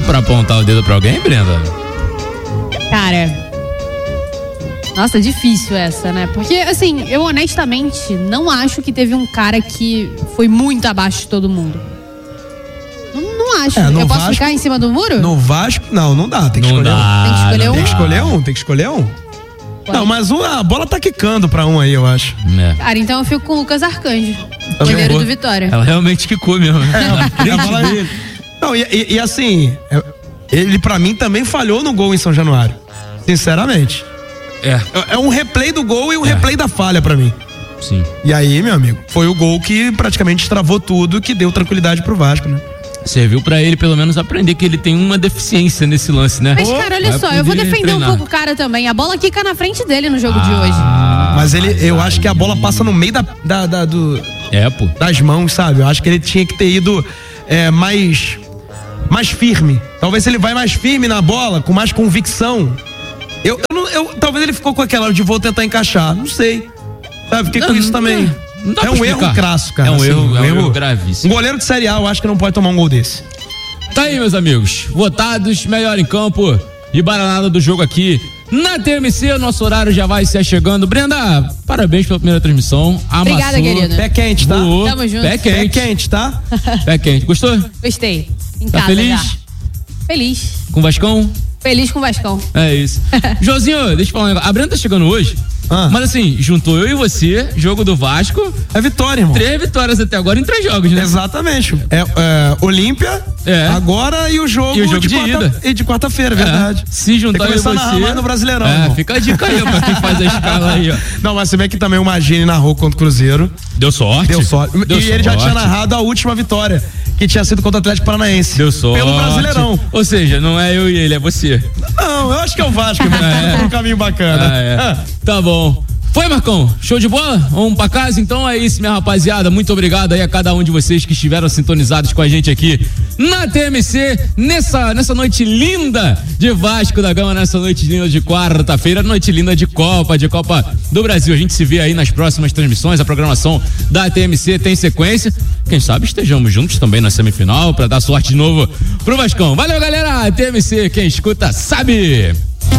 pra apontar o dedo pra alguém, Brenda? Cara, nossa, difícil essa, né? Porque, assim, eu honestamente não acho que teve um cara que foi muito abaixo de todo mundo. Não acho. Eu posso ficar em cima do muro? No Vasco, não dá. Tem que escolher um. Tem que escolher um. Pode. Não, mas a bola tá quicando pra um aí, eu acho. Cara, então eu fico com o Lucas Arcanjo, goleiro do Vitória. Ela realmente quicou mesmo. A bola dele. Não, e assim, ele pra mim também falhou no gol em São Januário. Sinceramente. É um replay do gol e um replay da falha pra mim. Sim. E aí, meu amigo, foi o gol que praticamente travou tudo, que deu tranquilidade pro Vasco, né? Serviu pra ele pelo menos aprender que ele tem uma deficiência nesse lance, né? Mas, cara, olha só, eu vou defender um pouco o cara também. A bola quica na frente dele no jogo de hoje. Mas eu acho que a bola passa no meio das mãos, sabe? Eu acho que ele tinha que ter ido mais firme. Talvez se ele vai mais firme na bola, com mais convicção. Talvez ele ficou com aquela de vou tentar encaixar. Não sei. Sabe? Fiquei com isso também. É um erro crasso, cara. É um erro gravíssimo. Um goleiro de Série A, eu acho que não pode tomar um gol desse. Tá aí, meus amigos. Votados, melhor em campo e baranada do jogo aqui na TMC. O nosso horário já vai se chegando. Brenda, parabéns pela primeira transmissão. Obrigada, querida. Pé quente, tá? Tamo junto. Pé quente, tá? Pé quente. Gostou? Gostei. Em tá casa feliz? já. Feliz. Com o Vascão? Feliz com o Vascão. É isso. Joãozinho, deixa eu falar um negócio. A Brenda tá chegando hoje. Mas assim, juntou eu e você, jogo do Vasco. É vitória, irmão. 3 vitórias até agora em 3 jogos, né? Exatamente. Olímpia, agora e o jogo de ida. E de quarta-feira, verdade. Se juntar eu e você no Brasileirão. Fica a dica aí pra quem faz a escala aí, ó. Não, mas você vê que também o Magini narrou contra o Cruzeiro. Deu sorte. Ele já tinha narrado a última vitória, que tinha sido contra o Atlético Paranaense. Deu sorte. Pelo Brasileirão. Ou seja, não é eu e ele, é você. Não, eu acho que é o Vasco, tá por um caminho bacana. Tá bom. Foi, Marcão? Show de bola? Vamos pra casa? Então é isso, minha rapaziada. Muito obrigado aí a cada um de vocês que estiveram sintonizados com a gente aqui na TMC, nessa noite linda de Vasco da Gama, nessa noite linda de quarta-feira, noite linda de Copa do Brasil. A gente se vê aí nas próximas transmissões. A programação da TMC tem sequência. Quem sabe estejamos juntos também na semifinal pra dar sorte de novo pro Vascão. Valeu, galera! TMC, quem escuta sabe!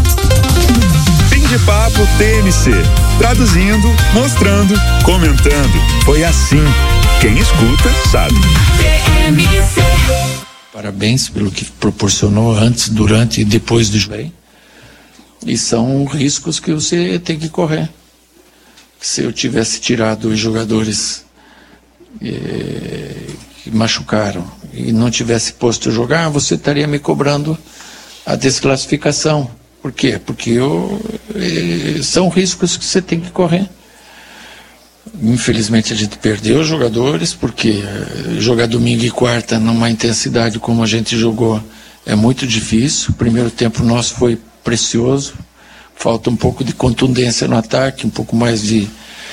De Papo TMC, traduzindo, mostrando, comentando. Foi assim. Quem escuta sabe. TMC. Parabéns pelo que proporcionou antes, durante e depois do jogo. E são riscos que você tem que correr. Se eu tivesse tirado os jogadores que machucaram e não tivesse posto a jogar, você estaria me cobrando a desclassificação. Por quê? Porque são riscos que você tem que correr. Infelizmente a gente perdeu os jogadores, porque jogar domingo e quarta numa intensidade como a gente jogou é muito difícil. O primeiro tempo nosso foi precioso. Falta um pouco de contundência no ataque, um pouco mais de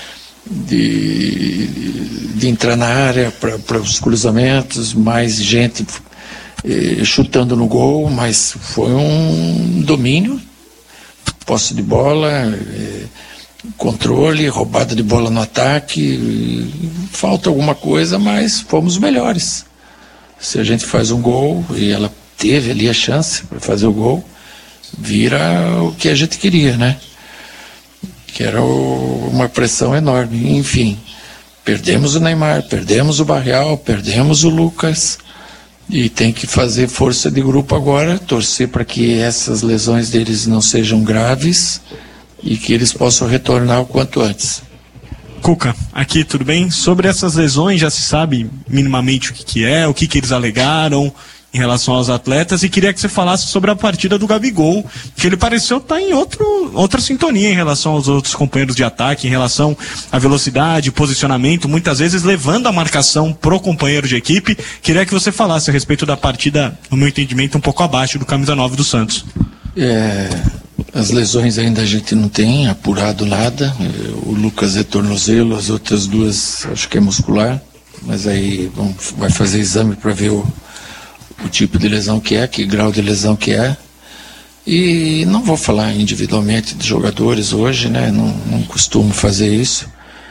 entrar na área para os cruzamentos, mais gente chutando no gol, mas foi um domínio, posse de bola, controle, roubada de bola no ataque, falta alguma coisa, mas fomos melhores. Se a gente faz um gol, e ela teve ali a chance para fazer o gol, vira o que a gente queria, né? Que era uma pressão enorme. Enfim, perdemos o Neymar, perdemos o Barreal, perdemos o Lucas, e tem que fazer força de grupo agora, torcer para que essas lesões deles não sejam graves e que eles possam retornar o quanto antes. Cuca, aqui tudo bem? Sobre essas lesões já se sabe minimamente o que é, o que eles alegaram em relação aos atletas, e queria que você falasse sobre a partida do Gabigol, que ele pareceu estar em outra sintonia em relação aos outros companheiros de ataque, em relação à velocidade, posicionamento, muitas vezes levando a marcação pro companheiro de equipe. Queria que você falasse a respeito da partida, no meu entendimento, um pouco abaixo do camisa 9 do Santos. As lesões ainda a gente não tem apurado nada. O Lucas é tornozelo, as outras duas acho que é muscular, mas aí vai fazer exame para ver o tipo de lesão que é, que grau de lesão que é. E não vou falar individualmente de jogadores hoje, né? Não costumo fazer isso.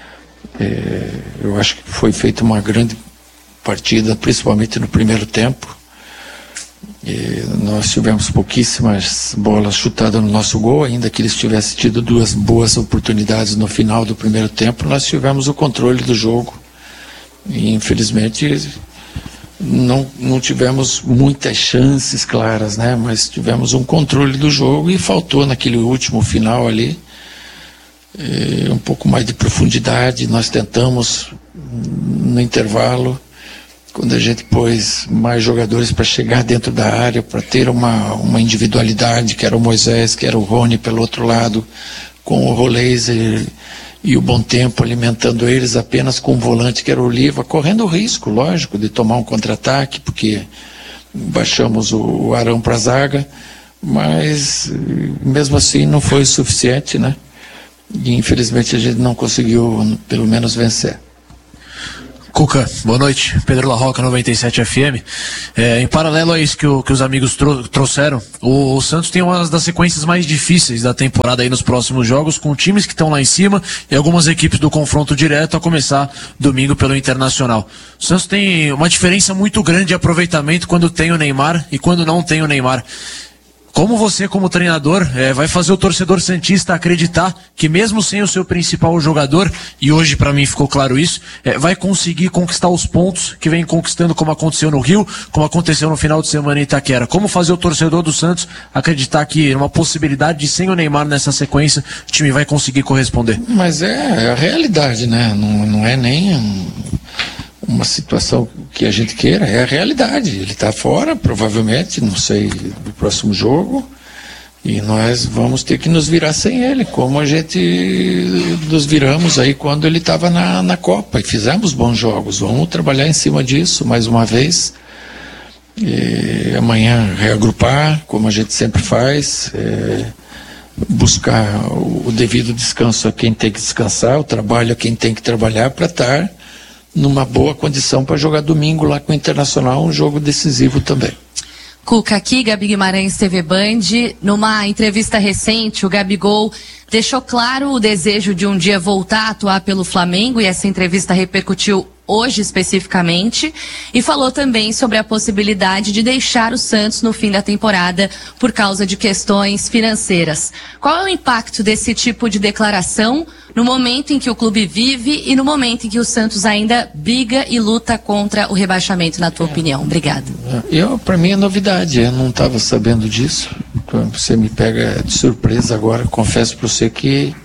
Eu acho que foi feita uma grande partida, principalmente no primeiro tempo. Nós tivemos pouquíssimas bolas chutadas no nosso gol, ainda que eles tivessem tido 2 boas oportunidades no final do primeiro tempo. Nós tivemos o controle do jogo e infelizmente não tivemos muitas chances claras, né? Mas tivemos um controle do jogo e faltou naquele último final ali um pouco mais de profundidade. Nós tentamos no intervalo, quando a gente pôs mais jogadores para chegar dentro da área, para ter uma individualidade, que era o Moisés, que era o Rony pelo outro lado, com o Roleiser e o Bom Tempo alimentando eles apenas com o volante, que era o Oliva, correndo o risco, lógico, de tomar um contra-ataque, porque baixamos o Arão para a zaga, mas mesmo assim não foi o suficiente, né? E infelizmente a gente não conseguiu, pelo menos, vencer. Cuca, boa noite. Pedro La Roca, 97 FM. Em paralelo a isso que os amigos trouxeram, o Santos tem uma das sequências mais difíceis da temporada aí nos próximos jogos, com times que estão lá em cima e algumas equipes do confronto direto, a começar domingo pelo Internacional. O Santos tem uma diferença muito grande de aproveitamento quando tem o Neymar e quando não tem o Neymar. Como você, como treinador, vai fazer o torcedor santista acreditar que mesmo sem o seu principal jogador, e hoje para mim ficou claro isso, vai conseguir conquistar os pontos que vem conquistando, como aconteceu no Rio, como aconteceu no final de semana em Itaquera? Como fazer o torcedor do Santos acreditar que uma possibilidade de sem o Neymar nessa sequência, o time vai conseguir corresponder? Mas é a realidade, né? Não é nem uma situação que a gente queira, é a realidade. Ele está fora, provavelmente, não sei, do próximo jogo, e nós vamos ter que nos virar sem ele, como a gente nos viramos aí quando ele estava na Copa, e fizemos bons jogos. Vamos trabalhar em cima disso mais uma vez, e amanhã reagrupar, como a gente sempre faz, buscar o devido descanso a quem tem que descansar, o trabalho a quem tem que trabalhar, para estar numa boa condição para jogar domingo lá com o Internacional, um jogo decisivo também. Cuca, aqui, Gabi Guimarães, TV Band. Numa entrevista recente, o Gabigol deixou claro o desejo de um dia voltar a atuar pelo Flamengo, e essa entrevista repercutiu hoje especificamente, e falou também sobre a possibilidade de deixar o Santos no fim da temporada por causa de questões financeiras. Qual é o impacto desse tipo de declaração no momento em que o clube vive e no momento em que o Santos ainda briga e luta contra o rebaixamento, na tua opinião? Obrigado. Para mim é novidade, eu não estava sabendo disso. Você me pega de surpresa agora. Confesso para você que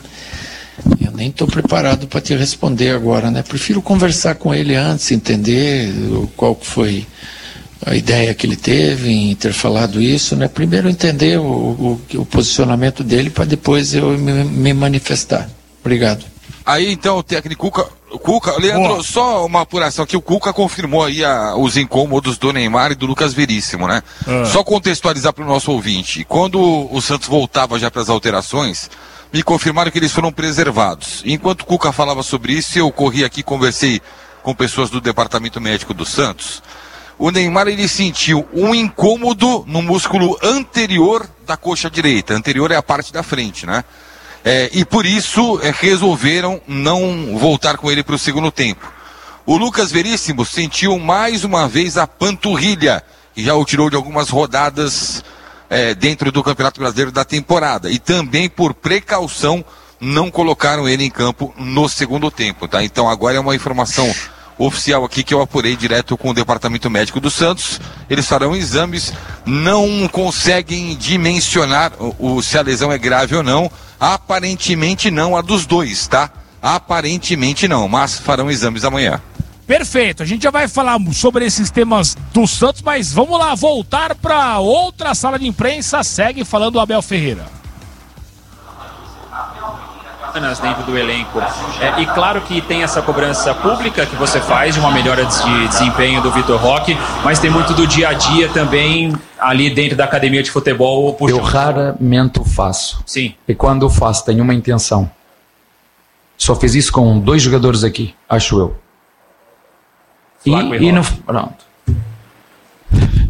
eu nem estou preparado para te responder agora, né? Prefiro conversar com ele antes, entender qual foi a ideia que ele teve em ter falado isso, né? Primeiro entender o posicionamento dele, para depois eu me manifestar. Obrigado. Aí então o técnico Cuca, Leandro, boa. Só uma apuração aqui, o Cuca confirmou aí os incômodos do Neymar e do Lucas Veríssimo, né? Só contextualizar para o nosso ouvinte, quando o Santos voltava já para as alterações, me confirmaram que eles foram preservados. Enquanto o Cuca falava sobre isso, eu corri aqui, conversei com pessoas do departamento médico do Santos. O Neymar, ele sentiu um incômodo no músculo anterior da coxa direita. Anterior é a parte da frente, né? E por isso resolveram não voltar com ele para o segundo tempo. O Lucas Veríssimo sentiu mais uma vez a panturrilha, que já o tirou de algumas rodadas dentro do Campeonato Brasileiro da temporada. E também, por precaução, não colocaram ele em campo no segundo tempo, tá? Então agora é uma informação oficial aqui que eu apurei direto com o Departamento Médico do Santos. Eles farão exames, não conseguem dimensionar se a lesão é grave ou não. Aparentemente não, a dos dois, tá? Aparentemente não, mas farão exames amanhã. Perfeito, a gente já vai falar sobre esses temas do Santos, mas vamos lá, voltar para outra sala de imprensa. Segue falando o Abel Ferreira. Dentro do elenco. E claro que tem essa cobrança pública que você faz de uma melhora de desempenho do Vitor Roque, mas tem muito do dia a dia também ali dentro da academia de futebol. Eu raramente o faço. Sim. E quando o faço, tenho uma intenção. Só fiz isso com 2 jogadores aqui, acho eu. E no... Pronto.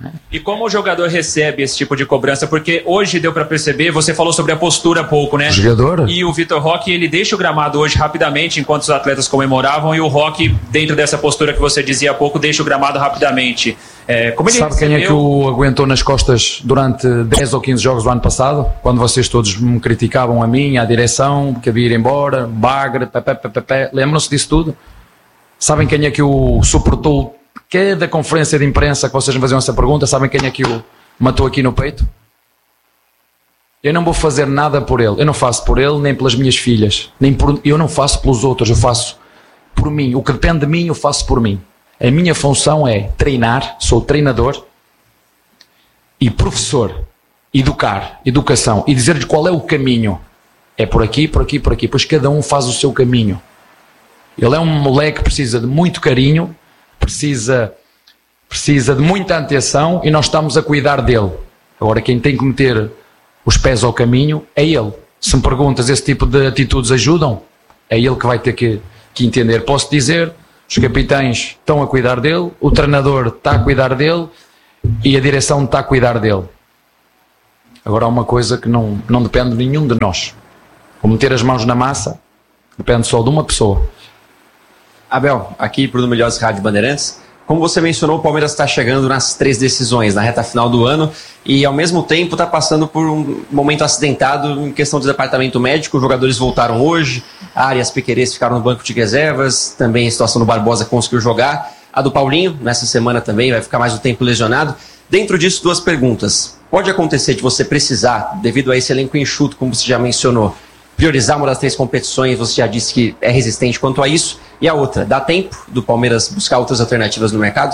E como o jogador recebe esse tipo de cobrança? Porque hoje deu para perceber, você falou sobre a postura há pouco, né? O jogador? E o Vitor Roque, ele deixa o gramado hoje rapidamente, enquanto os atletas comemoravam, e o Roque, dentro dessa postura que você dizia há pouco, deixa o gramado rapidamente. Como ele Sabe quem é que o aguentou nas costas durante 10 ou 15 jogos do ano passado? Quando vocês todos me criticavam a mim, a direção, que havia ir embora, bagre, lembram-se disso tudo? Sabem quem é que o suportou cada conferência de imprensa que vocês me faziam essa pergunta? Sabem quem é que o matou aqui no peito? Eu não vou fazer nada por ele. Eu não faço por ele, nem pelas minhas filhas. Eu não faço pelos outros, eu faço por mim. O que depende de mim, eu faço por mim. A minha função é treinar, sou treinador e professor, educação, e dizer-lhes qual é o caminho. É por aqui, por aqui, por aqui. Pois cada um faz o seu caminho. Ele é um moleque que precisa de muito carinho, precisa de muita atenção, e nós estamos a cuidar dele. Agora, quem tem que meter os pés ao caminho é ele. Se me perguntas, esse tipo de atitudes ajudam? É ele que vai ter que entender. Posso dizer, os capitães estão a cuidar dele, o treinador está a cuidar dele e a direção está a cuidar dele. Agora há uma coisa que não depende de nenhum de nós. Vou meter as mãos na massa, depende só de uma pessoa. Abel, aqui Bruno Milhões, Rádio Bandeirantes. Como você mencionou, o Palmeiras está chegando nas 3 decisões, na reta final do ano, e ao mesmo tempo está passando por um momento acidentado em questão de departamento médico. Os jogadores voltaram hoje, Arias, Piquerez ficaram no banco de reservas, também a situação do Barbosa conseguiu jogar, a do Paulinho, nessa semana também, vai ficar mais um tempo lesionado. Dentro disso, 2 perguntas. Pode acontecer de você precisar, devido a esse elenco enxuto, como você já mencionou, priorizar uma das 3 competições, você já disse que é resistente quanto a isso, e a outra, dá tempo do Palmeiras buscar outras alternativas no mercado?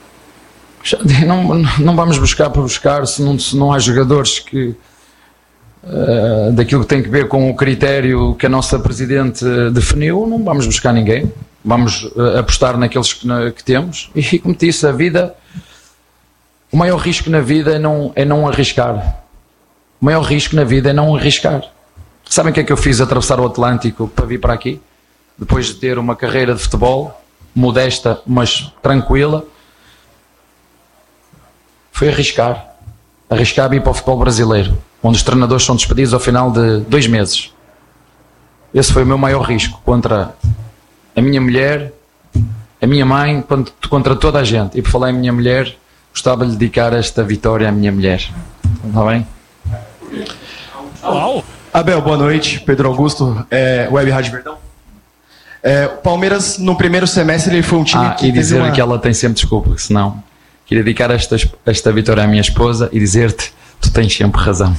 Não vamos buscar por buscar, se não há jogadores que daquilo que tem que ver com o critério que a nossa Presidente definiu, não vamos buscar ninguém, vamos apostar naqueles que temos, e como disse, a vida, o maior risco na vida é não arriscar. O maior risco na vida é não arriscar. Sabem o que é que eu fiz atravessar o Atlântico para vir para aqui? Depois de ter uma carreira de futebol, modesta, mas tranquila, foi arriscar. Arriscar vir para o futebol brasileiro, onde os treinadores são despedidos ao final de 2 meses. Esse foi o meu maior risco, contra a minha mulher, a minha mãe, contra toda a gente. E por falar em minha mulher, gostava de dedicar esta vitória à minha mulher. Está bem? Uau! Abel, boa noite. Pedro Augusto, Web Rádio Verdão. O Palmeiras, no primeiro semestre, ele foi um time que... E dizer que ela tem sempre desculpa, senão... Queria dedicar esta vitória à minha esposa e dizer-te, tu tens sempre razão.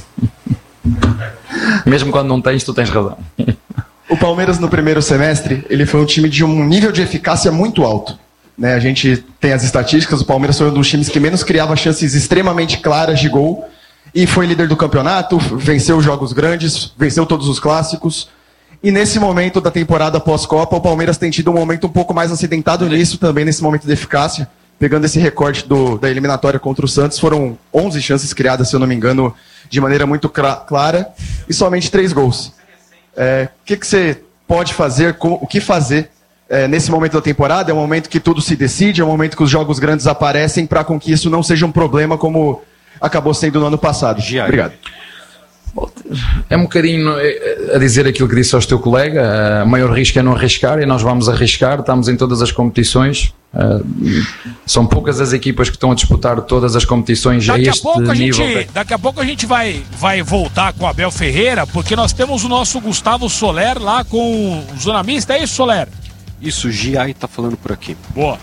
Mesmo quando não tens, tu tens razão. O Palmeiras, no primeiro semestre, ele foi um time de um nível de eficácia muito alto. Né? A gente tem as estatísticas, o Palmeiras foi um dos times que menos criava chances extremamente claras de gol, e foi líder do campeonato, venceu jogos grandes, venceu todos os clássicos. E nesse momento da temporada pós-Copa, o Palmeiras tem tido um momento um pouco mais acidentado nisso também, nesse momento de eficácia. Pegando esse recorte da eliminatória contra o Santos, foram 11 chances criadas, se eu não me engano, de maneira muito clara, e somente 3 gols. O que você pode fazer, o que fazer nesse momento da temporada? É um momento que tudo se decide, é um momento que os jogos grandes aparecem, para com que isso não seja um problema como acabou sendo no ano passado. Obrigado. É um bocadinho a dizer aquilo que disse ao teu colega, o maior risco é não arriscar, e nós vamos arriscar, estamos em todas as competições, são poucas as equipas que estão a disputar todas as competições a este nível. Daqui a pouco a gente vai voltar com o Abel Ferreira, porque nós temos o nosso Gustavo Soler lá com o Zona Mista, é isso, Soler? Isso, Giai tá falando por aqui. Boa.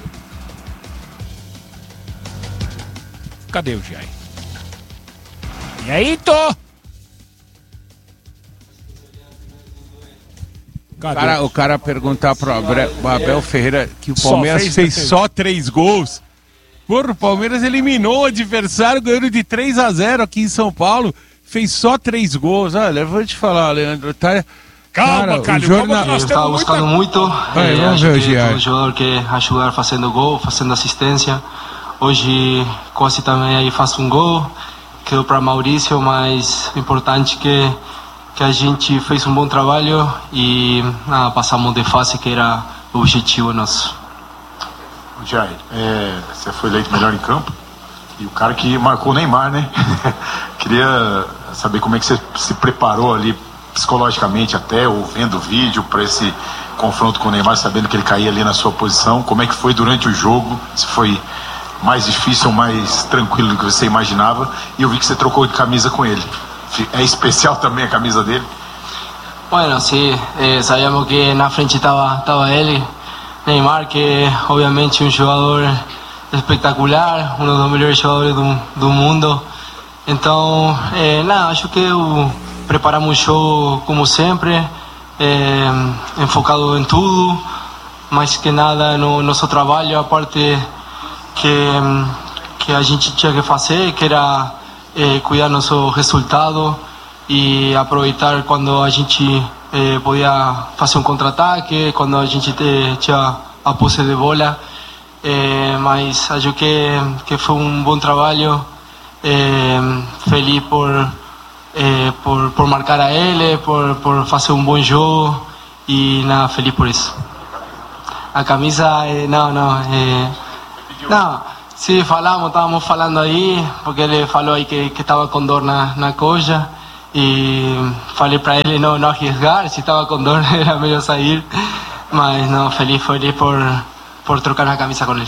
Cadê o Giai? E aí, tô! O cara perguntar pro Abel Ferreira que o Palmeiras fez só 3 gols. Porra, o Palmeiras eliminou o adversário ganhando de 3-0 aqui em São Paulo. Fez só 3 gols. Olha, eu vou te falar, Leandro. Tá... Calma, Calil, nós estamos buscando muito. Vamos ver o Giai. Um jogador que ajudar fazendo gol, fazendo assistência. Hoje quase também aí faz um gol. Quedou para Maurício, mas o importante que a gente fez um bom trabalho e passamos de fase, que era o objetivo nosso. Jair, você foi eleito melhor em campo E o cara que marcou o Neymar, né? Queria saber como é que você se preparou ali psicologicamente até, ou vendo o vídeo para esse confronto com o Neymar, sabendo que ele caía ali na sua posição. Como é que foi durante o jogo? Se foi mais difícil ou mais tranquilo do que você imaginava? E eu vi que você trocou de camisa com ele. É especial também a camisa dele? Bueno, sí, sabíamos que na frente estaba él, Neymar, que obviamente un jugador espectacular, uno dos melhores jogadores do mundo. Então, acho que preparamos o show como sempre, enfocado em tudo, mais que nada no nosso trabalho, a parte que a gente tinha que fazer, que era cuidar nosso resultado e aproveitar quando a gente podia fazer um contra-ataque, quando a gente tinha a posse de bola. Mas acho que foi um bom trabalho, feliz por marcar a ele, por fazer um bom jogo e nada, feliz por isso. A camisa, não, sim, estávamos falando aí, porque ele falou aí que estava com dor na coxa e falei para ele não arriesgar, se estava com dor era melhor sair, mas não, feliz por trocar a camisa com ele.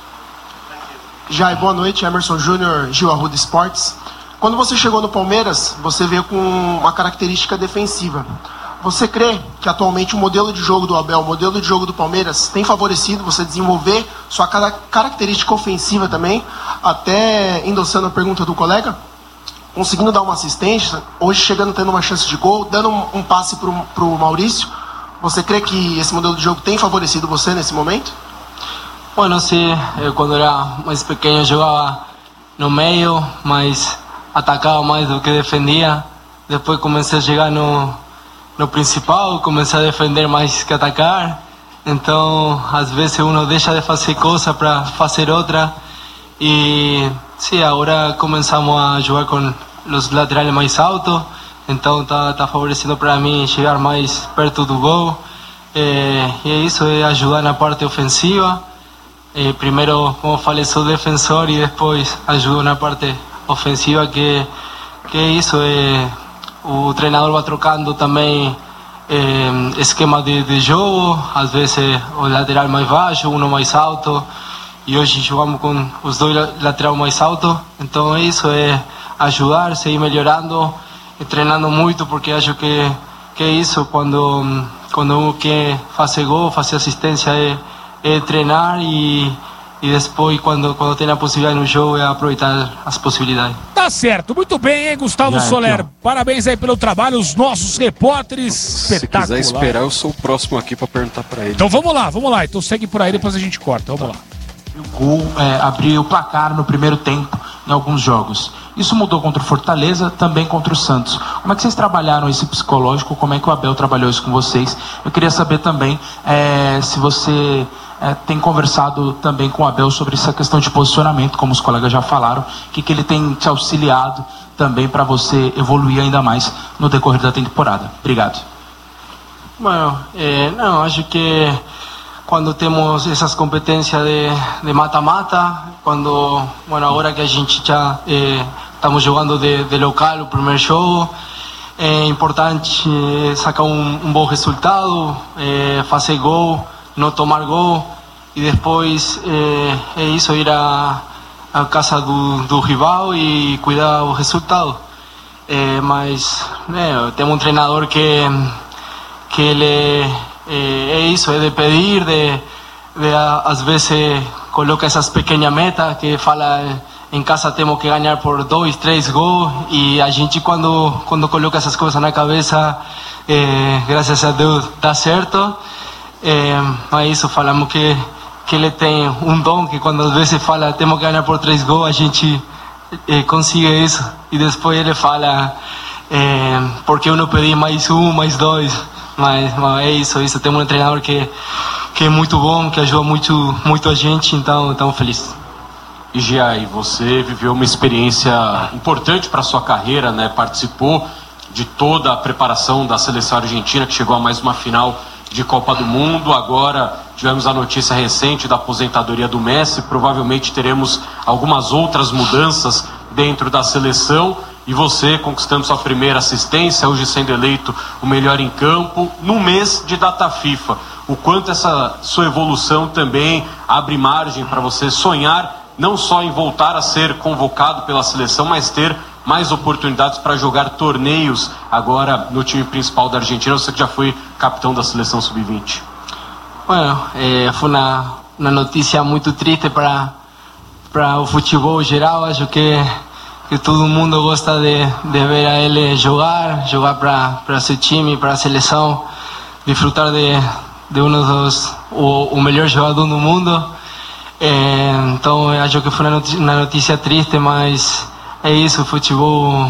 Jai, boa noite, Emerson Júnior, Gil Arruda Esportes. Quando você chegou no Palmeiras, você veio com uma característica defensiva. Você crê que atualmente o modelo de jogo do Abel, o modelo de jogo do Palmeiras tem favorecido você desenvolver sua característica ofensiva também, até endossando a pergunta do colega, conseguindo dar uma assistência, hoje chegando tendo uma chance de gol, dando um passe pro Maurício? Você crê que esse modelo de jogo tem favorecido você nesse momento? Bueno, sí, cuando era más pequeño jugaba no medio, mas atacaba más do que defendía. Después comencé a llegar no principal, comencé a defender más que atacar. Então, às vezes uno deixa de fazer coisa para fazer outra. E sí, agora começamos a jogar com os laterais mais altos. Então, tá favorecendo para mim chegar mais perto do gol. E é isso, é ajudar na parte ofensiva. Primeiro, como falei, sou defensor e depois ajudo na parte ofensiva, que é isso. O treinador vai trocando também esquema de jogo, às vezes o lateral mais baixo, um mais alto, e hoje jogamos com os dois laterais mais altos. Então é isso, é ajudar, seguir melhorando, treinando muito, porque acho que é isso, quando quer fazer gol, fazer assistência, é treinar e depois, quando tem a possibilidade no jogo, é aproveitar as possibilidades. Tá certo, muito bem, hein, Gustavo Soler? Aqui, parabéns aí pelo trabalho, os nossos repórteres. Se quiser esperar, eu sou o próximo aqui para perguntar para ele. Então vamos lá, então segue por aí, depois a gente corta, vamos lá. O gol abriu o placar no primeiro tempo em alguns jogos. Isso mudou contra o Fortaleza, também contra o Santos. Como é que vocês trabalharam esse psicológico? Como é que o Abel trabalhou isso com vocês? Eu queria saber também se você tem conversado também com o Abel sobre essa questão de posicionamento, como os colegas já falaram, que ele tem te auxiliado também para você evoluir ainda mais no decorrer da temporada. Obrigado. Bueno, não, acho que quando temos essas competências de mata-mata, quando, agora que a gente já estamos jogando de local o primeiro jogo, é importante sacar um bom resultado, fazer gol, não tomar gol, e depois é isso, ir à casa do rival e cuidar do resultado. Mas temos um treinador que ele é isso, é de pedir, às vezes coloca essas pequenas metas que fala em casa temos que ganhar por 2, 3 gols, e a gente quando coloca essas coisas na cabeça, graças a Deus dá certo. É isso, falamos que ele tem um dom, que quando às vezes fala temos que ganhar por 3 gols, a gente consegue isso, e depois ele fala porque eu não pedi mais 1, mais 2. Mas é isso, temos um treinador que é muito bom, que ajuda muito a gente, então estamos felizes. E Giai, você viveu uma experiência importante para a sua carreira, né? Participou de toda a preparação da seleção argentina, que chegou a mais uma final de Copa do Mundo, agora tivemos a notícia recente da aposentadoria do Messi, provavelmente teremos algumas outras mudanças dentro da seleção, e você conquistando sua primeira assistência, hoje sendo eleito o melhor em campo, no mês de data FIFA. O quanto essa sua evolução também abre margem para você sonhar não só em voltar a ser convocado pela seleção, mas ter mais oportunidades para jogar torneios agora no time principal da Argentina, você que já foi capitão da seleção sub-20. Bueno, foi uma notícia muito triste para o futebol geral. Acho que todo mundo gosta de ver a ele jogar para seu time, para a seleção, desfrutar de um o melhor jogador do mundo. Então acho que foi uma notícia triste, mas é isso, o futebol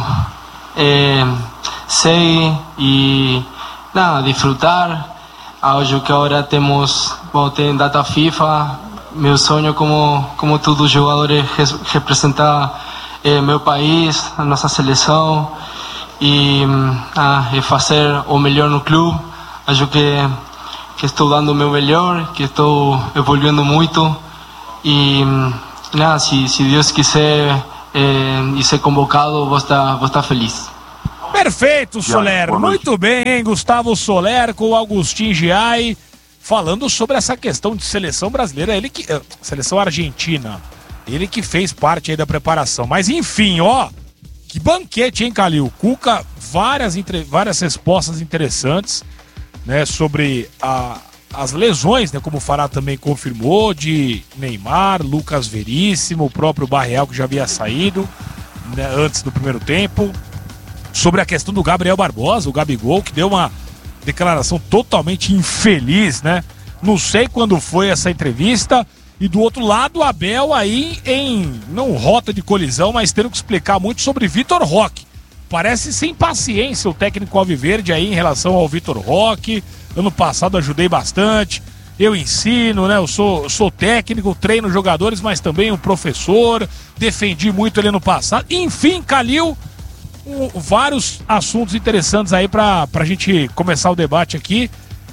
segue e nada, desfrutar. Acho que agora temos data FIFA. Meu sonho como todos os jogadores representar meu país, a nossa seleção e fazer o melhor no clube. Acho que estou dando o meu melhor, que estou evoluindo muito e nada, se Deus quiser e ser convocado, vou estar feliz. Perfeito, Soler. Muito bem, hein? Gustavo Soler com o Agustin Giai falando sobre essa questão de seleção brasileira, seleção argentina. Ele que fez parte aí da preparação. Mas enfim, ó, que banquete, hein, Calil? Cuca, várias respostas interessantes, né, sobre as lesões, né, como o Fará também confirmou, de Neymar, Lucas Veríssimo, o próprio Barreal que já havia saído, né, antes do primeiro tempo. Sobre a questão do Gabriel Barbosa, o Gabigol, que deu uma declaração totalmente infeliz, né? Não sei quando foi essa entrevista. E do outro lado, o Abel aí não rota de colisão, mas tendo que explicar muito sobre Vitor Roque. Parece sem paciência o técnico alviverde aí em relação ao Vitor Roque. Ano passado ajudei bastante. Eu ensino, né? Eu sou técnico, treino jogadores, mas também um professor. Defendi muito ele ano passado. Enfim, Calil, vários assuntos interessantes aí pra gente começar o debate aqui.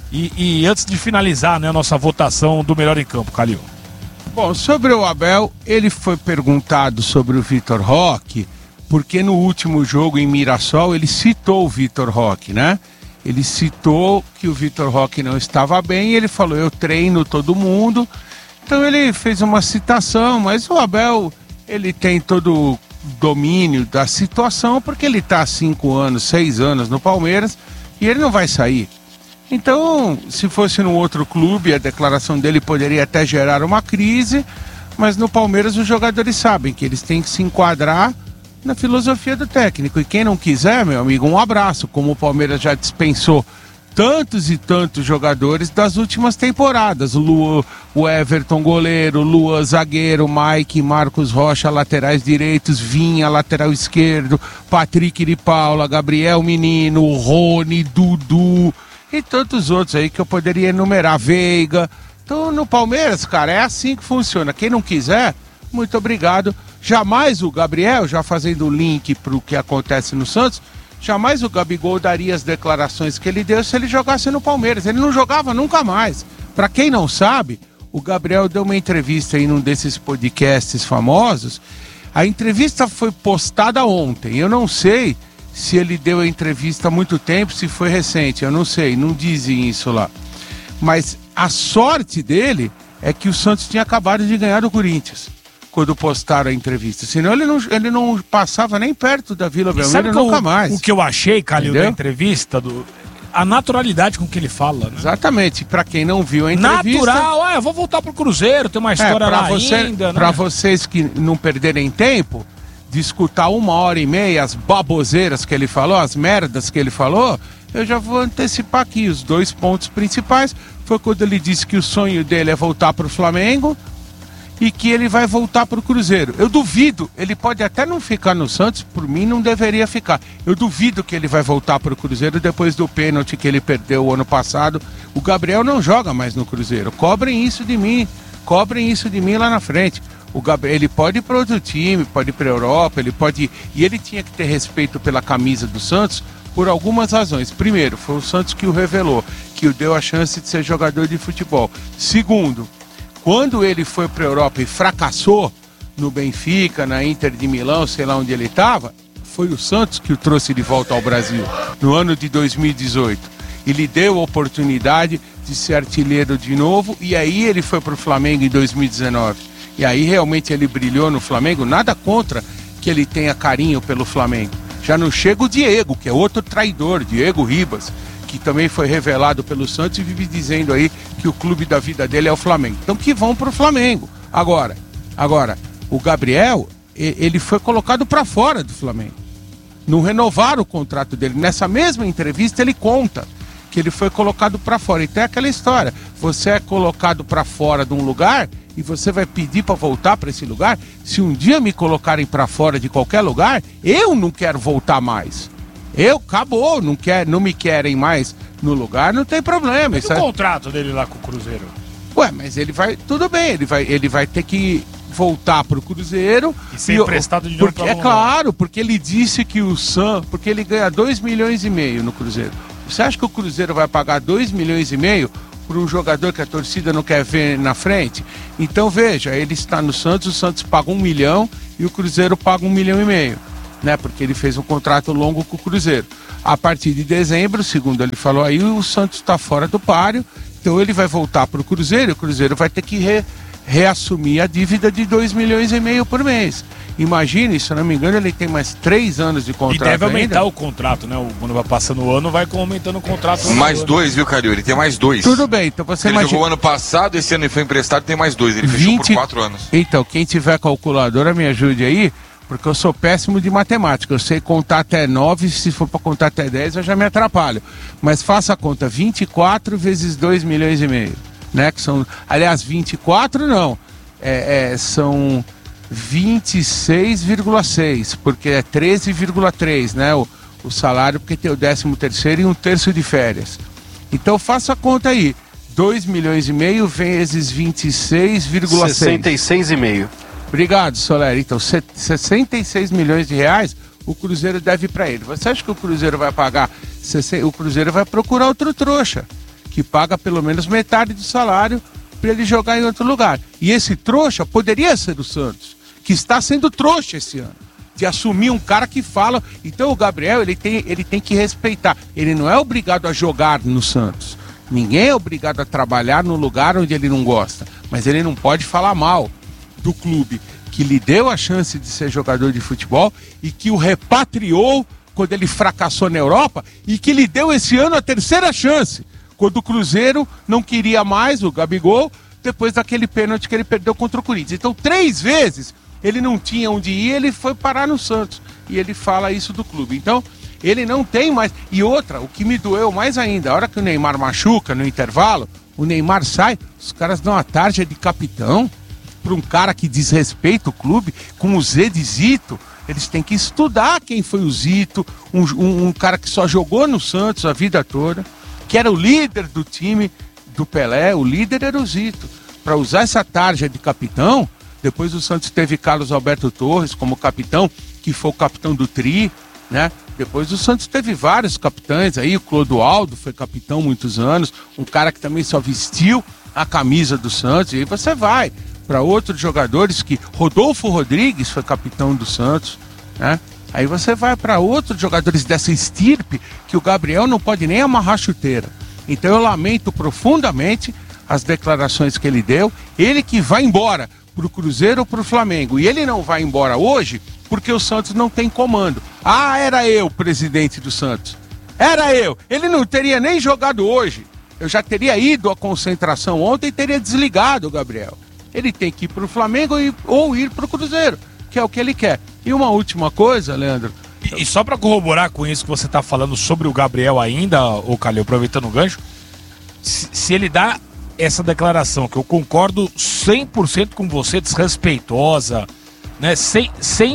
E antes de finalizar, né, a nossa votação do melhor em campo, Calil. Bom, sobre o Abel, ele foi perguntado sobre o Vitor Roque, porque no último jogo em Mirassol ele citou o Vitor Roque, né? Ele citou que o Vitor Roque não estava bem e ele falou, eu treino todo mundo. Então ele fez uma citação, mas o Abel, ele tem todo o domínio da situação, porque ele está há 5 anos, 6 anos no Palmeiras e ele não vai sair. Então, se fosse no outro clube, a declaração dele poderia até gerar uma crise, mas no Palmeiras os jogadores sabem que eles têm que se enquadrar na filosofia do técnico. E quem não quiser, meu amigo, um abraço, como o Palmeiras já dispensou tantos e tantos jogadores das últimas temporadas. O Everton, goleiro, Luan, zagueiro, Mike, Marcos Rocha, laterais direitos, Vinha, lateral esquerdo, Patrick de Paula, Gabriel Menino, Rony, Dudu e tantos outros aí que eu poderia enumerar, Veiga. Então no Palmeiras, cara, é assim que funciona. Quem não quiser, muito obrigado. Jamais o Gabriel, já fazendo o link para o que acontece no Santos, jamais o Gabigol daria as declarações que ele deu se ele jogasse no Palmeiras. Ele não jogava nunca mais. Para quem não sabe, o Gabriel deu uma entrevista aí num desses podcasts famosos. A entrevista foi postada ontem. Eu não sei se ele deu a entrevista há muito tempo, se foi recente. Eu não sei, não dizem isso lá. Mas a sorte dele é que o Santos tinha acabado de ganhar do Corinthians quando postaram a entrevista. Senão ele não passava nem perto da Vila Belmiro nunca mais. O que eu achei, Calil, da entrevista, a naturalidade com que ele fala, né? Exatamente. Pra quem não viu a entrevista... Natural, eu vou voltar pro Cruzeiro, tem uma história lá ainda, né? Pra vocês que não perderem tempo de escutar 1h30 as baboseiras que ele falou, as merdas que ele falou, eu já vou antecipar aqui os 2 pontos principais. Foi quando ele disse que o sonho dele é voltar pro Flamengo e que ele vai voltar para o Cruzeiro. Eu duvido, ele pode até não ficar no Santos, por mim não deveria ficar. Eu duvido que ele vai voltar para o Cruzeiro depois do pênalti que ele perdeu o ano passado. O Gabriel não joga mais no Cruzeiro. Cobrem isso de mim lá na frente. O Gabriel, ele pode ir para outro time, pode ir para a Europa, ele pode ir, e ele tinha que ter respeito pela camisa do Santos por algumas razões. Primeiro, foi o Santos que o revelou, que que o deu a chance de ser jogador de futebol. Segundo, quando ele foi para a Europa e fracassou no Benfica, na Inter de Milão, sei lá onde ele estava, foi o Santos que o trouxe de volta ao Brasil no ano de 2018. E lhe deu a oportunidade de ser artilheiro de novo, e aí ele foi para o Flamengo em 2019. E aí realmente ele brilhou no Flamengo, nada contra que ele tenha carinho pelo Flamengo. Já não chega o Diego, que é outro traidor, Diego Ribas, que também foi revelado pelo Santos e vive dizendo aí que o clube da vida dele é o Flamengo. Então que vão para o Flamengo. Agora, o Gabriel, ele foi colocado para fora do Flamengo. Não renovaram o contrato dele. Nessa mesma entrevista ele conta que ele foi colocado para fora. Então é aquela história, você é colocado para fora de um lugar e você vai pedir para voltar para esse lugar. Se um dia me colocarem para fora de qualquer lugar, eu não quero voltar mais. Acabou, não me querem mais no lugar, não tem problema. E o contrato dele lá com o Cruzeiro? Ué, mas ele vai, tudo bem, ele vai ter que voltar pro Cruzeiro e ser emprestado de novo porque é claro, porque ele disse que porque ele ganha 2,5 milhões no Cruzeiro. Você acha que o Cruzeiro vai pagar 2,5 milhões por um jogador que a torcida não quer ver na frente? Então veja, ele está no Santos, o Santos paga 1 milhão e o Cruzeiro paga 1,5 milhão, né? Porque ele fez um contrato longo com o Cruzeiro. A partir de dezembro, segundo ele falou aí, o Santos está fora do páreo, então ele vai voltar para o Cruzeiro e o Cruzeiro vai ter que reassumir a dívida de 2,5 milhões por mês. Imagine, se eu não me engano, ele tem mais 3 anos de contrato. E deve aumentar ainda. O contrato, né? Quando vai passando o ano, vai aumentando o contrato. Mais 2, viu, Calil? Ele tem mais 2. Tudo bem, então você ele jogou ano passado, esse ano ele foi emprestado, tem mais 2. Ele fechou por 4 anos. Então, quem tiver calculadora, me ajude aí, porque eu sou péssimo de matemática. Eu sei contar até 9, se for para contar até 10, eu já me atrapalho. Mas faça a conta, 24 vezes 2,5 milhões, né? Que são, aliás, 24 não, são 26,6, porque é 13,3, né? O salário, porque tem o 13º e 1/3 de férias. Então faça a conta aí, 2,5 milhões vezes 26,6. 66,5. Obrigado, Soler. Então, 66 milhões de reais o Cruzeiro deve para ele. Você acha que o Cruzeiro vai pagar? O Cruzeiro vai procurar outro trouxa, que paga pelo menos metade do salário para ele jogar em outro lugar. E esse trouxa poderia ser o Santos, que está sendo trouxa esse ano, de assumir um cara que fala. Então o Gabriel, ele tem que respeitar. Ele não é obrigado a jogar no Santos. Ninguém é obrigado a trabalhar no lugar onde ele não gosta. Mas ele não pode falar mal do clube que lhe deu a chance de ser jogador de futebol e que o repatriou quando ele fracassou na Europa e que lhe deu esse ano a 3ª chance, quando o Cruzeiro não queria mais o Gabigol, depois daquele pênalti que ele perdeu contra o Corinthians. Então 3 vezes ele não tinha onde ir, ele foi parar no Santos. E ele fala isso do clube. Então ele não tem mais. E outra, o que me doeu mais ainda, a hora que o Neymar machuca no intervalo, o Neymar sai, os caras dão a tarja de capitão para um cara que desrespeita o clube, com o Z de Zito. Eles têm que estudar quem foi o Zito, um cara que só jogou no Santos a vida toda, que era o líder do time do Pelé, o líder era o Zito. Para usar essa tarja de capitão, depois o Santos teve Carlos Alberto Torres como capitão, que foi o capitão do Tri, né? Depois o Santos teve vários capitães aí, o Clodoaldo foi capitão muitos anos, um cara que também só vestiu a camisa do Santos, e aí você vai para outros jogadores, que Rodolfo Rodrigues foi capitão do Santos, né? Aí você vai para outros jogadores dessa estirpe que o Gabriel não pode nem amarrar chuteira. Então eu lamento profundamente as declarações que ele deu, ele que vai embora pro Cruzeiro ou pro Flamengo, e ele não vai embora hoje porque o Santos não tem comando. Ah, era eu, presidente do Santos. Era eu. Ele não teria nem jogado hoje. Eu já teria ido à concentração ontem e teria desligado o Gabriel. Ele tem que ir pro Flamengo ou ir pro Cruzeiro, que é o que ele quer. E uma última coisa, Leandro. E só para corroborar com isso que você tá falando sobre o Gabriel ainda, ô Calil, aproveitando o gancho, se ele dá essa declaração, que eu concordo 100% com você, desrespeitosa, né? Sem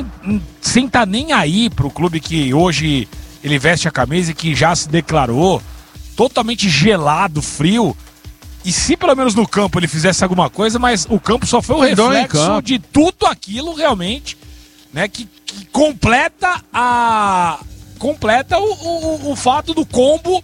tá nem aí pro clube que hoje ele veste a camisa e que já se declarou, totalmente gelado, frio. E se pelo menos no campo ele fizesse alguma coisa, mas o campo só foi o reflexo de tudo aquilo realmente, né, que completa o fato do combo,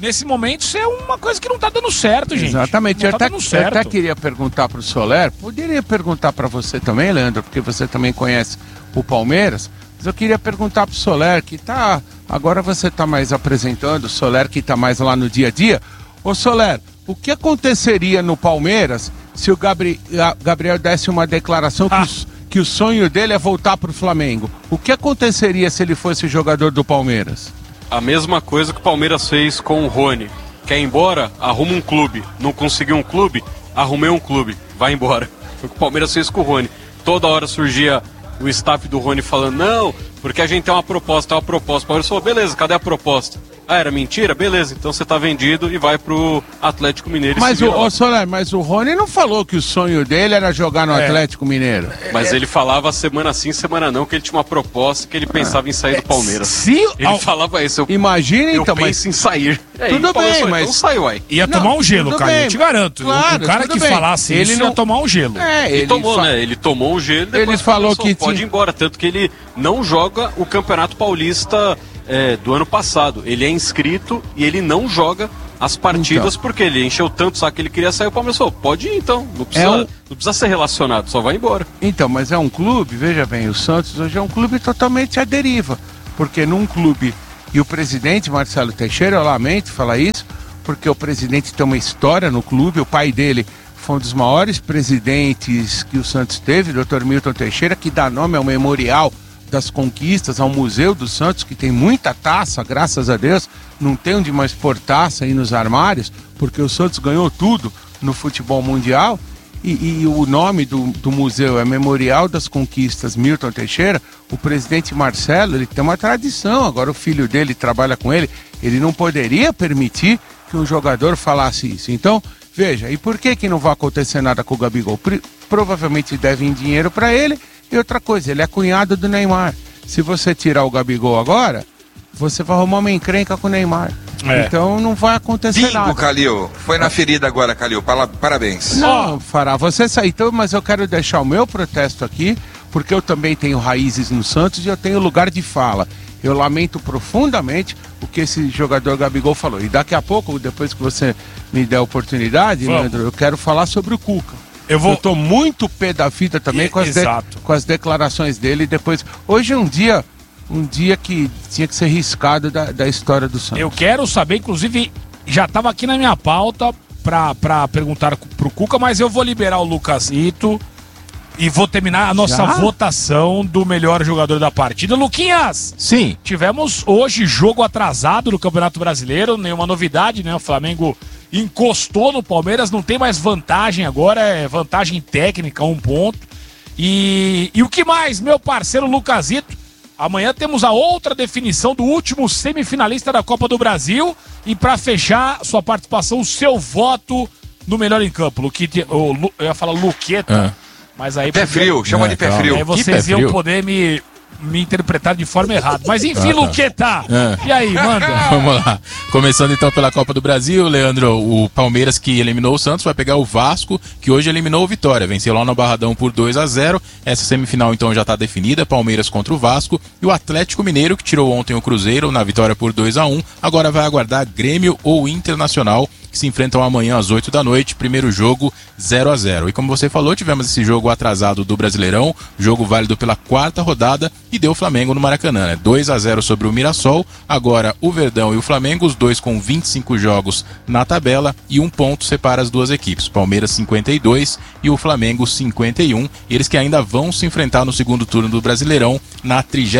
nesse momento isso é uma coisa que não tá dando certo, gente. Exatamente. Não Eu tá até, dando certo. eu até queria perguntar pro Soler, poderia perguntar para você também, Leandro, porque você também conhece o Palmeiras, mas eu queria perguntar pro Soler, que tá, agora você tá mais apresentando, o Soler que tá mais lá no dia a dia. Ô Soler, o que aconteceria no Palmeiras se o Gabriel desse uma declaração que o sonho dele é voltar pro Flamengo? O que aconteceria se ele fosse jogador do Palmeiras? A mesma coisa que o Palmeiras fez com o Rony. Quer ir embora? Arruma um clube. Não conseguiu um clube? Arrumei um clube. Vai embora. Foi o que o Palmeiras fez com o Rony. Toda hora surgia o staff do Rony falando, não, porque a gente tem uma proposta. O Palmeiras falou, beleza, cadê a proposta? Ah, era mentira? Beleza, então você tá vendido e vai pro Atlético Mineiro. Mas Soler, mas o Rony não falou que o sonho dele era jogar no Atlético Mineiro. Mas ele falava semana sim, semana não, que ele tinha uma proposta, que ele pensava em sair do Palmeiras. Ele falava isso. Imagina então, eu penso em sair. Tudo bem, falou, mas... Então saiu aí. Ia tomar um gelo, cara, eu te garanto. Claro, o cara que falasse ele isso ia tomar um gelo. Ele tomou, né? Ele tomou um gelo e depois ele falou que pode ir embora. Tanto que ele não joga o Campeonato Paulista do ano passado. Ele é inscrito e ele não joga as partidas porque ele encheu tanto o saco que ele queria sair. O Palmeiras falou, pode ir então, não precisa ser relacionado, só vai embora. Então, mas é um clube, veja bem, o Santos hoje é um clube totalmente à deriva, porque num clube, e o presidente Marcelo Teixeira, eu lamento falar isso, porque o presidente tem uma história no clube, o pai dele foi um dos maiores presidentes que o Santos teve, o Dr. Milton Teixeira, que dá nome ao memorial das conquistas, ao Museu do Santos, que tem muita taça, graças a Deus, não tem onde mais pôr taça aí nos armários, porque o Santos ganhou tudo no futebol mundial, e o nome do museu é Memorial das Conquistas Milton Teixeira. O presidente Marcelo, ele tem uma tradição, agora o filho dele trabalha com ele, ele não poderia permitir que um jogador falasse isso. Então, veja, e por que não vai acontecer nada com o Gabigol? Provavelmente devem dinheiro para ele. E outra coisa, ele é cunhado do Neymar. Se você tirar o Gabigol agora, você vai arrumar uma encrenca com o Neymar. Então não vai acontecer nada. Calil. Foi na ferida agora, Calil. Parabéns. Não, Fará, você saiu. Então, mas eu quero deixar o meu protesto aqui, porque eu também tenho raízes no Santos e eu tenho lugar de fala. Eu lamento profundamente o que esse jogador Gabigol falou. E daqui a pouco, depois que você me der a oportunidade, Leandro, eu quero falar sobre o Cuca. Eu tô muito pé da fita também com as declarações dele. Depois, hoje é um dia que tinha que ser riscado da história do Santos. Eu quero saber, inclusive, já estava aqui na minha pauta para perguntar pro Cuca, mas eu vou liberar o Lucasito e vou terminar a nossa votação do melhor jogador da partida. Luquinhas! Sim. Tivemos hoje jogo atrasado no Campeonato Brasileiro, nenhuma novidade, né? O Flamengo encostou no Palmeiras, não tem mais vantagem agora, é vantagem técnica, 1 ponto. E o que mais, meu parceiro Lucasito? Amanhã temos a outra definição do último semifinalista da Copa do Brasil. E para fechar sua participação, o seu voto no melhor em campo. Eu ia falar Luqueta, mas aí... Pé frio, chama de pé frio. Aí vocês iam poder me interpretar de forma errada. Mas enfim, Luqueta, e aí, manda? Vamos lá. Começando então pela Copa do Brasil, Leandro, o Palmeiras que eliminou o Santos vai pegar o Vasco, que hoje eliminou o Vitória, venceu lá no Barradão por 2-0. Essa semifinal então já está definida, Palmeiras contra o Vasco, e o Atlético Mineiro, que tirou ontem o Cruzeiro na vitória por 2-1, agora vai aguardar Grêmio ou Internacional, que se enfrentam amanhã às 8 da noite, primeiro jogo 0-0. E como você falou, tivemos esse jogo atrasado do Brasileirão, jogo válido pela 4ª rodada, e deu o Flamengo no Maracanã, né? 2-0 sobre o Mirassol, agora o Verdão e o Flamengo, os dois com 25 jogos na tabela, e 1 ponto separa as duas equipes, Palmeiras 52 e o Flamengo 51, e eles que ainda vão se enfrentar no segundo turno do Brasileirão, na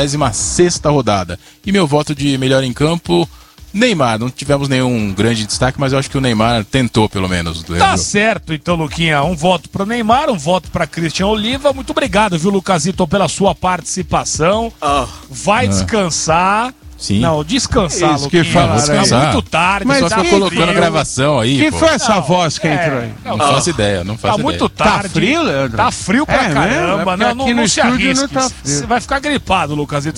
36ª rodada. E meu voto de melhor em campo... Neymar, não tivemos nenhum grande destaque, mas eu acho que o Neymar tentou, pelo menos. Tá certo, então, Luquinha. Um voto pro Neymar, um voto pra Christian Oliva. Muito obrigado, viu, Lucasito, pela sua participação. Vai descansar. Sim. Não, descansar, Isso que falaram. Tá muito tarde. Mas só ficou colocando a gravação aí. Que foi essa voz que entrou aí? Não faço ideia, não faço ideia. Tá muito Tá tarde. frio, Leandro? Tá frio pra caramba. Não se arrisque. Você vai ficar gripado, Lucasito.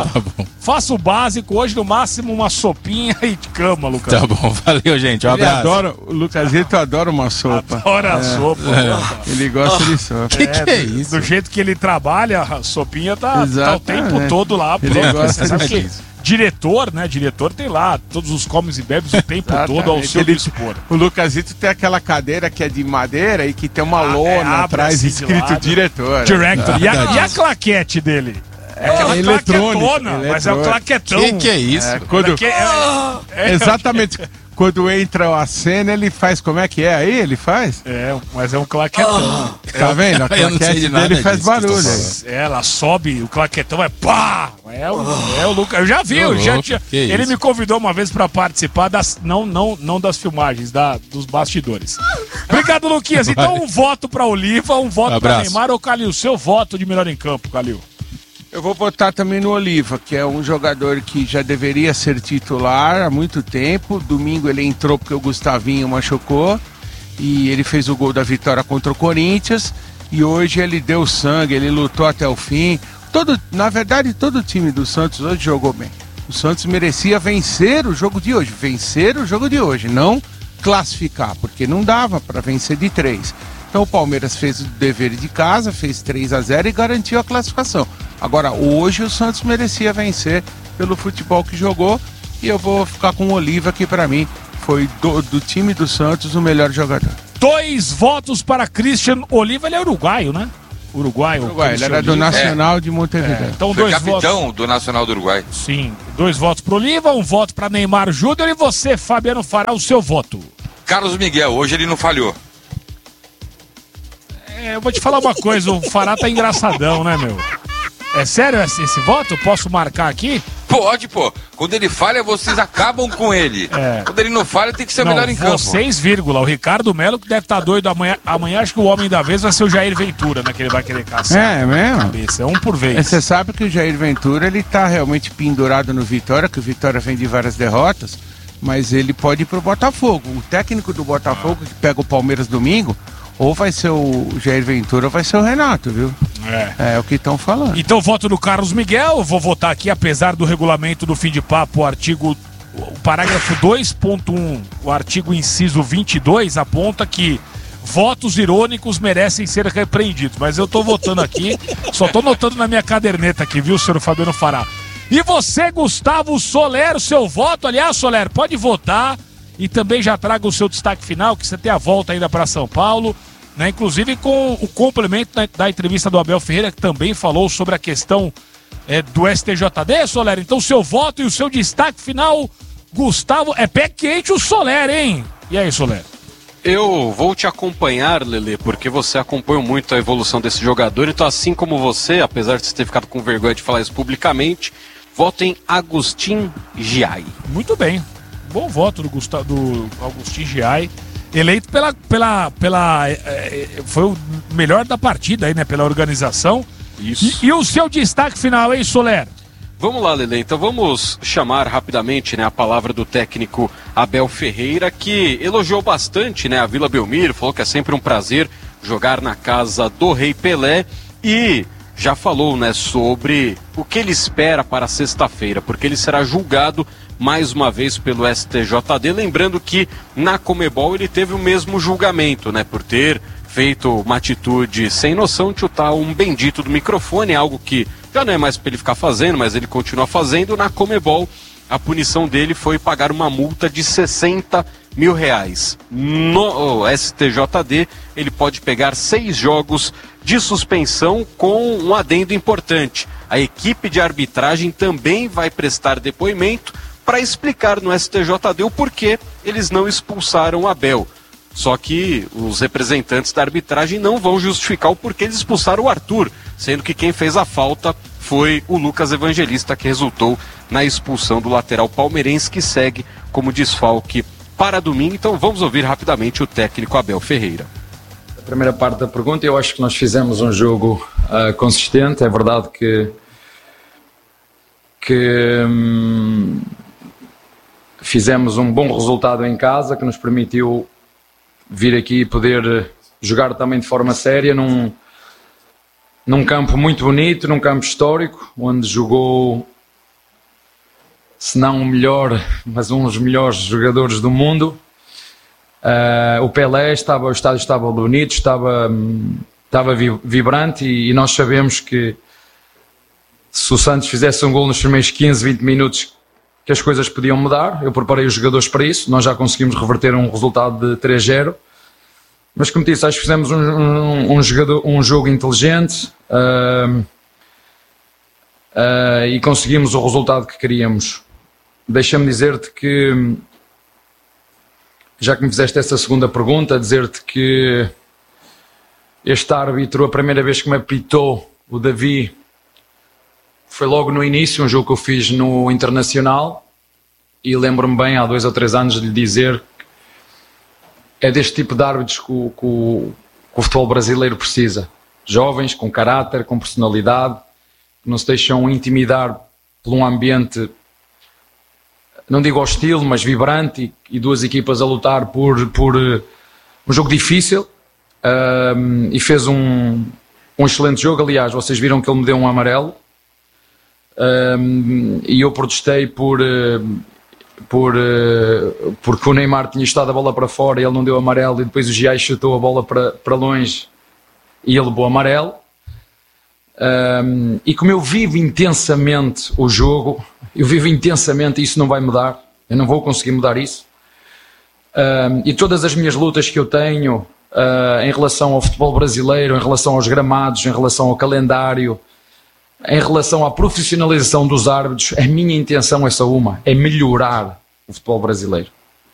Faça o básico. Hoje, no máximo, uma sopinha e cama, Lucasito. Tá bom, valeu, gente. Um abraço. O Lucasito adora uma sopa. Adora a sopa. Ele gosta de sopa. Que é isso? Do jeito que ele trabalha, a sopinha tá o tempo todo lá. Ele gosta disso. diretor, né? Diretor tem lá todos os comes e bebes o tempo todo ao seu dispor. O Lucasito tem aquela cadeira que é de madeira e que tem uma lona atrás assim escrito diretor. Director. E a claquete dele? É aquela claquetona, mas é o claquetão. Que é isso? Exatamente. Quando entra a cena, ele faz como é que é aí? Ele faz? Mas é um claquetão. Tá vendo? A claquete dele faz barulho. Ela sobe, o claquetão é pá! É o Lucas. Eu já vi, ele me convidou uma vez pra participar não das filmagens, dos bastidores. Obrigado, Luquinhas. Então, um voto pra Oliva, um voto pra Neymar. Ô, Calil, seu voto de melhor em campo, Calil. Eu vou votar também no Oliva, que é um jogador que já deveria ser titular há muito tempo. Domingo ele entrou porque o Gustavinho machucou e ele fez o gol da vitória contra o Corinthians. E hoje ele deu sangue, ele lutou até o fim. Na verdade, todo o time do Santos hoje jogou bem. O Santos merecia vencer o jogo de hoje, não classificar, porque não dava para vencer de 3. Então o Palmeiras fez o dever de casa, fez 3-0 e garantiu a classificação. Agora, hoje o Santos merecia vencer pelo futebol que jogou e eu vou ficar com o Oliva, que para mim foi do time do Santos o melhor jogador. 2 votos para Christian Oliva, ele é uruguaio, né? Uruguai, ele era do Nacional de Montevideo. Então, foi capitão do Nacional do Uruguai. Sim, 2 votos para Oliva, 1 voto para Neymar Júnior e você, Fabiano Fará, o seu voto. Carlos Miguel, hoje ele não falhou. Eu vou te falar uma coisa, o Fará tá engraçadão, né, meu? É sério esse voto? Posso marcar aqui? Pode, pô. Quando ele falha, vocês acabam com ele. Quando ele não falha, tem que ser o melhor em campo. Vocês, o Ricardo Melo, que deve estar doido amanhã. Amanhã acho que o homem da vez vai ser o Jair Ventura, né? Que ele vai querer caçar. É mesmo? Cabeça. É um por vez. Você sabe que o Jair Ventura, ele tá realmente pendurado no Vitória, que o Vitória vem de várias derrotas, mas ele pode ir pro Botafogo. O técnico do Botafogo, que pega o Palmeiras domingo, ou vai ser o Jair Ventura ou vai ser o Renato, viu? É o que estão falando. Então voto no Carlos Miguel, vou votar aqui, apesar do regulamento do fim de papo, o parágrafo 2.1, o artigo inciso 22, aponta que votos irônicos merecem ser repreendidos. Mas eu tô votando aqui, só tô notando na minha caderneta aqui, viu, senhor Fabiano Fará? E você, Gustavo Soler, o seu voto, aliás, Soler, pode votar. E também já traga o seu destaque final, que você tem a volta ainda para São Paulo, né? Inclusive com o complemento da entrevista do Abel Ferreira, que também falou sobre a questão do STJD, Soler. Então, o seu voto e o seu destaque final, Gustavo, é pé quente o Soler, hein? E aí, Soler? Eu vou te acompanhar, Lelê, porque você acompanha muito a evolução desse jogador. Então, assim como você, apesar de você ter ficado com vergonha de falar isso publicamente, voto em Agustin Giai. Muito bem. Bom voto do Agustin Giai, eleito foi o melhor da partida aí, né? Pela organização. Isso. E o seu destaque final, hein, Soler? Vamos lá, Lelê. Então vamos chamar rapidamente, né, a palavra do técnico Abel Ferreira, que elogiou bastante, né, a Vila Belmiro, falou que é sempre um prazer jogar na casa do Rei Pelé e já falou, né, sobre o que ele espera para sexta-feira, porque ele será julgado mais uma vez pelo STJD, lembrando que na Conmebol ele teve o mesmo julgamento, né, por ter feito uma atitude sem noção de chutar um bendito do microfone, algo que já não é mais para ele ficar fazendo, mas ele continua fazendo. Na Conmebol, a punição dele foi pagar uma multa de R$60 mil. No STJD, ele pode pegar 6 jogos de suspensão com um adendo importante. A equipe de arbitragem também vai prestar depoimento para explicar no STJD o porquê eles não expulsaram o Abel. Só que os representantes da arbitragem não vão justificar o porquê eles expulsaram o Arthur, sendo que quem fez a falta foi o Lucas Evangelista, que resultou na expulsão do lateral palmeirense, que segue como desfalque para domingo. Então vamos ouvir rapidamente o técnico Abel Ferreira. A primeira parte da pergunta, eu acho que nós fizemos um jogo consistente. É verdade que fizemos um bom resultado em casa, que nos permitiu vir aqui e poder jogar também de forma séria num campo muito bonito, num campo histórico, onde jogou, se não o melhor, mas um dos melhores jogadores do mundo. O Pelé, o estádio estava bonito, estava vibrante, e nós sabemos que se o Santos fizesse um gol nos primeiros 15, 20 minutos, que as coisas podiam mudar. Eu preparei os jogadores para isso. Nós já conseguimos reverter um resultado de 3-0. Mas, como disse, acho que fizemos um jogo inteligente e conseguimos o resultado que queríamos. Deixa-me dizer-te que, já que me fizeste essa segunda pergunta, dizer-te que este árbitro, a primeira vez que me apitou, o Davi, foi logo no início, um jogo que eu fiz no Internacional, e lembro-me bem, há 2 ou 3 anos, de lhe dizer que é deste tipo de árbitros que o futebol brasileiro precisa. Jovens, com caráter, com personalidade, que não se deixam intimidar por um ambiente, não digo hostil, mas vibrante, e 2 equipas a lutar por um jogo difícil, e fez um excelente jogo. Aliás, vocês viram que ele me deu um amarelo, e eu protestei porque o Neymar tinha estado a bola para fora e ele não deu amarelo, e depois o Giai chutou a bola para longe e ele levou amarelo. E como eu vivo intensamente o jogo, eu vivo intensamente, e isso não vai mudar, eu não vou conseguir mudar isso, e todas as minhas lutas que eu tenho em relação ao futebol brasileiro, em relação aos gramados, em relação ao calendário, em relação à profissionalização dos árbitros, a minha intenção é só uma: é melhorar o futebol brasileiro.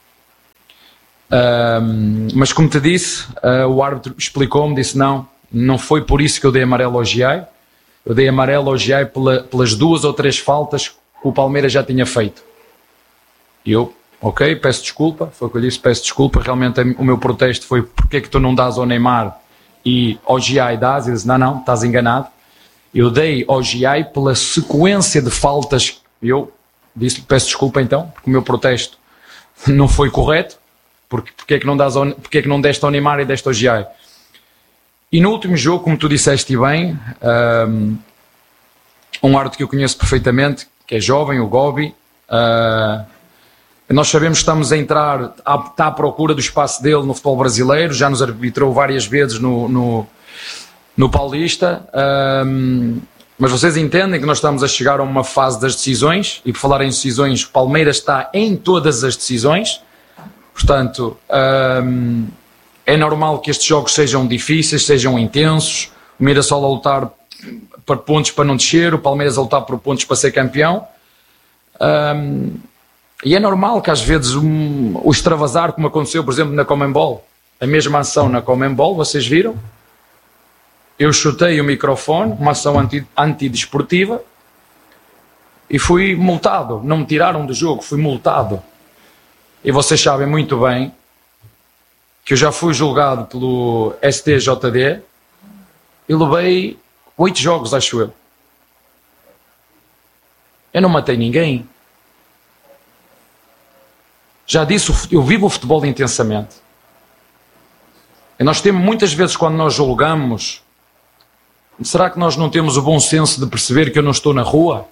Mas como te disse, o árbitro explicou-me, disse não foi por isso que eu dei amarelo ao Giai. Eu dei amarelo ao Giai pelas 2 ou 3 faltas que o Palmeiras já tinha feito. E eu, ok, peço desculpa, foi o que eu disse, peço desculpa, realmente o meu protesto foi: porque é que tu não dás ao Neymar e ao Giai dás? Ele disse, não, estás enganado. Eu dei ao Giai pela sequência de faltas. Eu disse, peço desculpa então, porque o meu protesto não foi correto. Porque é que não deste ao Neymar e deste ao Giai? E no último jogo, como tu disseste bem, um árbitro que eu conheço perfeitamente, que é jovem, o Gobi, nós sabemos que estamos a entrar, está à procura do espaço dele no futebol brasileiro, já nos arbitrou várias vezes no Paulista, mas vocês entendem que nós estamos a chegar a uma fase das decisões, e por falar em decisões, o Palmeiras está em todas as decisões, portanto, é normal que estes jogos sejam difíceis, sejam intensos, o Mirassol a lutar por pontos para não descer, o Palmeiras a lutar por pontos para ser campeão, e é normal que às vezes o extravasar, como aconteceu, por exemplo, na Conmebol, a mesma ação na Conmebol, vocês viram? Eu chutei o microfone, uma ação antidesportiva, e fui multado. Não me tiraram do jogo, fui multado. E vocês sabem muito bem que eu já fui julgado pelo STJD e levei 8 jogos, acho eu. Eu não matei ninguém. Já disse, eu vivo o futebol intensamente. E nós temos, muitas vezes, quando nós julgamos, será que nós não temos o bom senso de perceber que eu não estou na rua?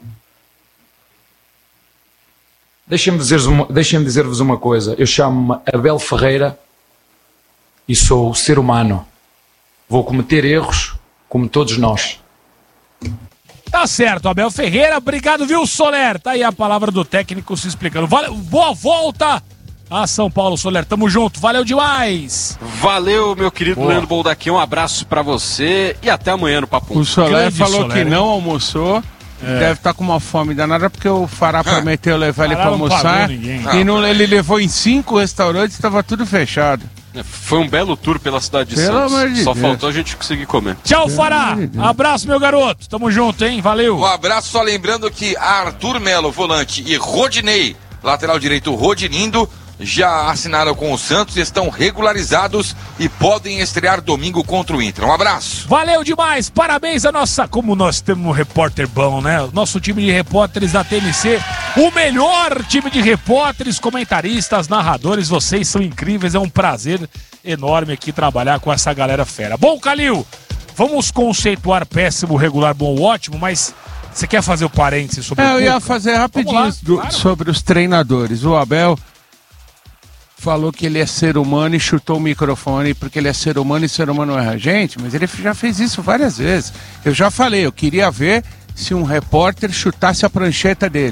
Deixem-me dizer-vos uma coisa. Eu chamo-me Abel Ferreira e sou ser humano. Vou cometer erros como todos nós. Tá certo, Abel Ferreira. Obrigado, viu, Soler? Tá aí a palavra do técnico se explicando. Valeu, boa volta a São Paulo, Soler. Tamo junto. Valeu demais. Valeu, meu querido Leandro Boldaquim. Um abraço pra você e até amanhã no Papo. O Soler falou que não almoçou. Deve estar com uma fome danada, porque o Fará prometeu levar ele para almoçar. Ele levou em 5 restaurantes e estava tudo fechado. Foi um belo tour pela cidade de Santos. Só faltou a gente conseguir comer. Tchau, Fará. Abraço, meu garoto. Tamo junto, hein? Valeu. Um abraço, só lembrando que Arthur Melo, volante, e Rodinei, lateral direito, Rodinindo, já assinaram com o Santos, estão regularizados e podem estrear domingo contra o Inter. Um abraço. Valeu demais, parabéns a nossa, como nós temos um repórter bom, né? Nosso time de repórteres da TMC, o melhor time de repórteres, comentaristas, narradores, vocês são incríveis, é um prazer enorme aqui trabalhar com essa galera fera. Bom, Calil, vamos conceituar péssimo, regular, bom, ótimo, mas você quer fazer o parênteses sobre o Eu ia fazer rapidinho sobre os treinadores. O Abel falou que ele é ser humano e chutou o microfone porque ele é ser humano e ser humano erra. Gente, mas ele já fez isso várias vezes. Eu já falei, eu queria ver se um repórter chutasse a prancheta dele.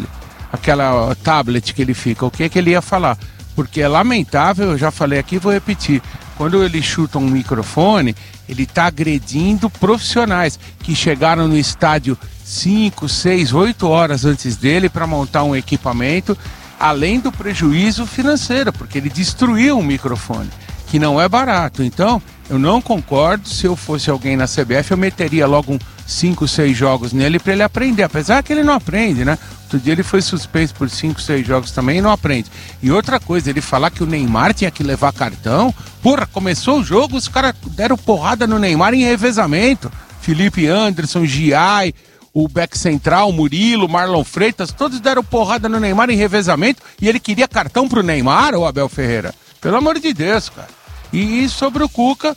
aquela tablet que ele fica, o que é que ele ia falar? Porque é lamentável, eu já falei aqui, vou repetir, quando ele chuta um microfone, ele está agredindo profissionais que chegaram no estádio 5, 6, 8 horas antes dele para montar um equipamento, além do prejuízo financeiro, porque ele destruiu um microfone, que não é barato. Então, eu não concordo. Se eu fosse alguém na CBF, eu meteria logo 5, 6 jogos nele para ele aprender, apesar que ele não aprende, né? Outro dia ele foi suspenso por 5, 6 jogos também e não aprende. E outra coisa, ele falar que o Neymar tinha que levar cartão, porra, começou o jogo, os caras deram porrada no Neymar em revezamento. Felipe Anderson, Giai, o Beck Central, Murilo, Marlon Freitas, todos deram porrada no Neymar em revezamento e ele queria cartão pro Neymar, ô Abel Ferreira? Pelo amor de Deus, cara. E sobre o Cuca,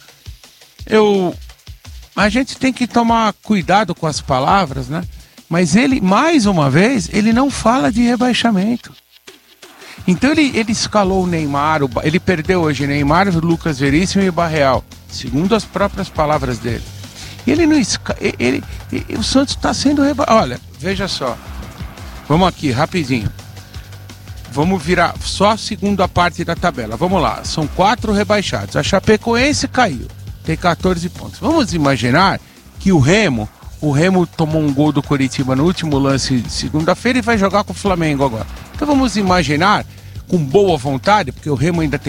a gente tem que tomar cuidado com as palavras, né? Mas ele, mais uma vez, ele não fala de rebaixamento. Então ele escalou o Neymar, ele perdeu hoje Neymar, Lucas Veríssimo e Barreal, segundo as próprias palavras dele. Ele não o Santos está sendo rebaixado. Olha, veja só. Vamos aqui, rapidinho. Vamos virar só a segunda parte da tabela. Vamos lá, são 4 rebaixados. A Chapecoense caiu, tem 14 pontos. Vamos imaginar que o Remo tomou um gol do Coritiba no último lance de segunda-feira e vai jogar com o Flamengo agora. Então vamos imaginar, com boa vontade, porque o Remo ainda tem